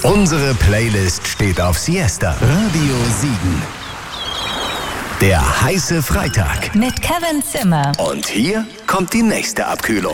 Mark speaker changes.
Speaker 1: Unsere Playlist steht auf Siesta. Radio Siegen. Der heiße Freitag.
Speaker 2: Mit Kevin Zimmer.
Speaker 1: Und hier kommt die nächste Abkühlung.